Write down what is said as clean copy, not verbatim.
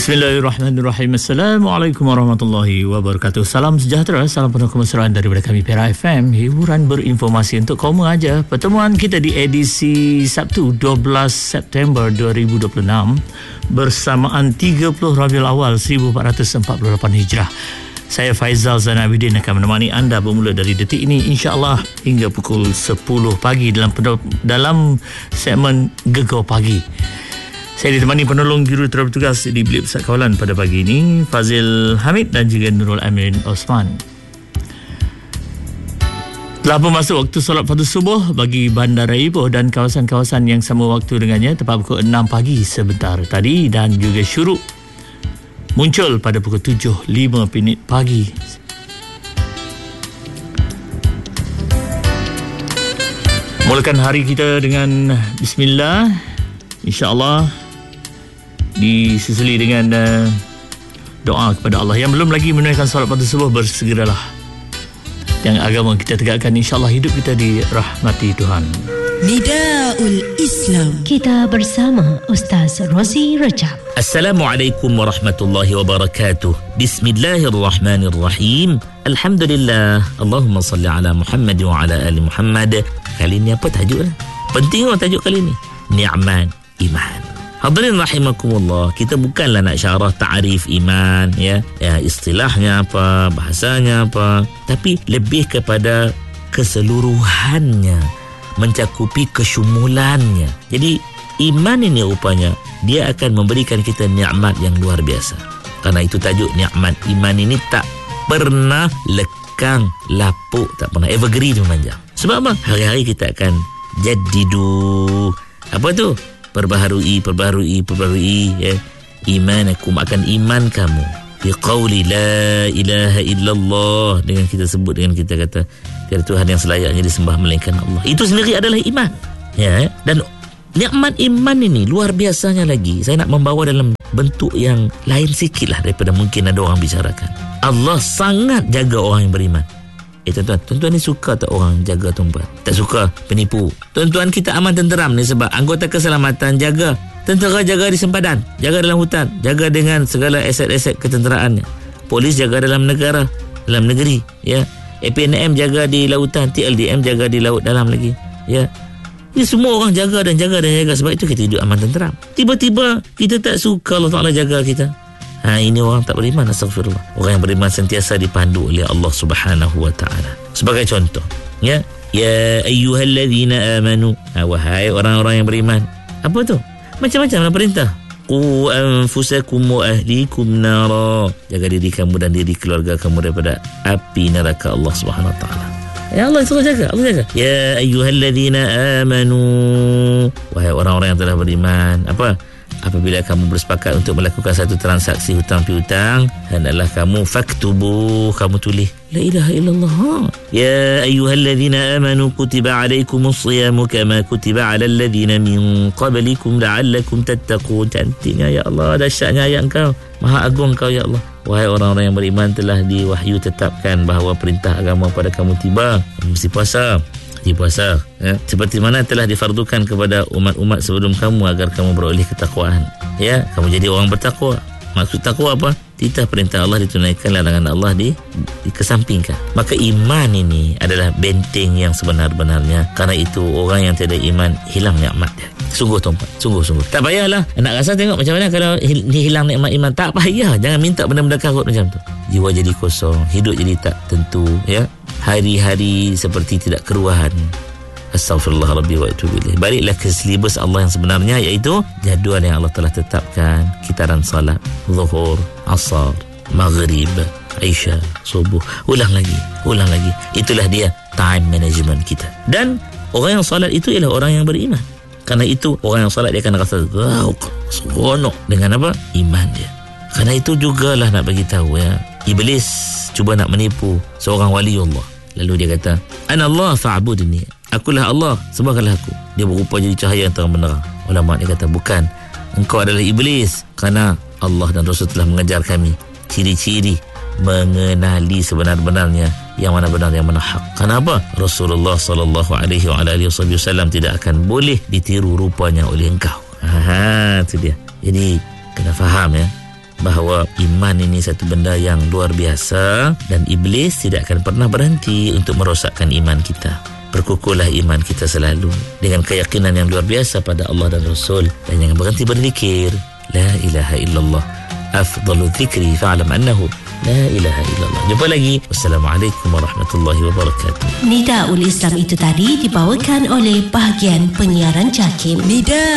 Bismillahirrahmanirrahim. Assalamualaikum warahmatullahi wabarakatuh. Salam sejahtera, salam penuh kemesraan daripada kami Perak FM. Hiburan berinformasi untuk kaum aja. Pertemuan kita di edisi Sabtu 12 September 2026 bersamaan 30 Rabiul Awal 1448 Hijrah. Saya Faizal Zainabidin akan menemani anda bermula dari detik ini insya-Allah hingga pukul 10 pagi dalam segmen Gegar Pagi. Saya ditemani penolong jurutera bertugas di Bilik Pusat Kawalan pada pagi ini, Fazil Hamid dan juga Nurul Amin Osman. Telah pun masuk waktu solat fardu subuh bagi Bandar Ipoh dan kawasan-kawasan yang sama waktu dengannya tepat pukul 6 pagi sebentar tadi, dan juga syuruk muncul pada pukul 7.05 pagi. Mulakan hari kita dengan bismillah, insya-Allah disusuli dengan doa kepada Allah. Yang belum lagi menunaikan solat fardu subuh, bersegeralah. Yang agama kita tegakkan, insya-Allah hidup kita dirahmati Tuhan. Nidaul Islam. Kita bersama Ustaz Rozi Rajab. Assalamualaikum warahmatullahi wabarakatuh. Bismillahirrahmanirrahim. Alhamdulillah. Allahumma salli ala Muhammad wa ala ali Muhammad. Kali ni apa tajuk? Penting tajuk kali ni. Ni'mat iman. Hadirin rahimakumullah, kita bukanlah nak syarah ta'rif iman, ya, istilahnya apa, bahasanya apa, tapi lebih kepada keseluruhannya, mencakupi kesyumulannya. Jadi iman ini rupanya dia akan memberikan kita nikmat yang luar biasa. Karena itu tajuk nikmat iman ini tak pernah lekang, lapuk, tak pernah evergreen memanjang. Sebab apa? Hari-hari kita akan jadidu. Apa tu? Perbaharui, ya. Imanakum, akan iman kamu biqauli la ilaha illallah, dengan kita sebut, dengan kita kata tiada Tuhan yang selayaknya disembah melainkan Allah. Itu sendiri adalah iman, ya. Dan nikmat iman ini luar biasanya lagi. Saya nak membawa dalam bentuk yang lain sikit lah daripada mungkin ada orang bicarakan. Allah sangat jaga orang yang beriman. Tuan-tuan ni suka tak orang jaga tuan-tuan? Tak suka penipu. Tuan-tuan kita aman tenteram ni sebab anggota keselamatan jaga. Tentera jaga di sempadan, jaga dalam hutan, jaga dengan segala aset-aset ketenteraannya. Polis jaga dalam negara, dalam negeri, ya. APNM jaga di lautan, TLDM jaga di laut dalam lagi, ya. Ini semua orang jaga dan jaga. Sebab itu kita hidup aman tenteram. Tiba-tiba kita tak suka Allah Ta'ala jaga kita. Ini orang tak beriman, astagfirullah. Orang yang beriman sentiasa dipandu oleh Allah Subhanahu wa ta'ala. Sebagai contoh, ya, ya ayyuhalladzina amanu, wahai orang-orang yang beriman. Apa tu? Macam-macam lah perintah. Qu anfusakum wa ahlikum nara. Jaga diri kamu dan diri keluarga kamu daripada api neraka Allah Subhanahu wa ta'ala. Ya Allah suruh jaga, Allah jaga. Ya ayyuhalladzina amanu, wahai orang-orang yang telah beriman. Apa? Apabila kamu bersepakat untuk melakukan satu transaksi hutang piutang, hendaklah kamu faktubu, kamu tulis la ilaha illallah. Ya ayyuhalladzina amanu kutiba alaikumus siyamu kama kutiba alal ladzina min qablikum la'allakum tattaqun. Cantiknya ya Allah, dahsyatnya ayat Engkau, maha agung Engkau ya Allah. Wahai orang-orang yang beriman, telah diwahyu tetapkan bahawa perintah agama pada kamu tiba, mesti puasa, ya. Seperti mana telah difardukan kepada umat-umat sebelum kamu agar kamu beroleh ketakwaan, ya. Kamu jadi orang bertakwa. Maksud takwa apa? Titah perintah Allah ditunaikan, larangan Allah dikesampingkan. Maka iman ini adalah benteng yang sebenar-benarnya. Karena itu orang yang tiada iman hilang nikmat dia. Sungguh tuan-tuan, sungguh. Tak payahlah nak rasa tengok macam mana kalau hilang nikmat iman. Tak payah, jangan minta benda-benda karut macam tu. Jiwa jadi kosong, hidup jadi tak tentu, ya. Hari-hari seperti tidak keruahan. Astaghfirullah Rabbi wa atubu ilaih. Baliklah ke silibus Allah yang sebenarnya, iaitu jadual yang Allah telah tetapkan. Kitaran salat, zuhur, asar, maghrib, isya, subuh. Ulang lagi. Itulah dia time management kita. Dan orang yang salat itu ialah orang yang beriman. Karena itu orang yang salat dia akan rasa seronok dengan apa? Iman dia. Karena itu jugalah nak bagi tahu, ya. Iblis cuba nak menipu seorang wali Allah. Lalu dia kata, "Ana Allah fa'budni." Akulah Allah, sembahkanlah aku. Dia berupa jadi cahaya yang terang benderang. Ulama dia kata, bukan, engkau adalah iblis. Kerana Allah dan Rasul telah mengajar kami ciri-ciri mengenali sebenar-benarnya yang mana benar, yang mana hak. Kenapa? Rasulullah sallallahu alaihi wasallam tidak akan boleh ditiru rupanya oleh engkau. Itu dia. Jadi kena faham, ya. bahawa iman ini satu benda yang luar biasa dan iblis tidak akan pernah berhenti untuk merosakkan iman kita. Berkukuhlah iman kita selalu dengan keyakinan yang luar biasa pada Allah dan Rasul, dan jangan berhenti berzikir la ilaha illallah. Afdalu dzikri fa'lam annahu la ilaha illallah. Jumpa lagi. Wassalamualaikum warahmatullahi wabarakatuh. Nidaul Islam itu tadi dibawakan oleh bahagian penyiaran JAKIM. Nida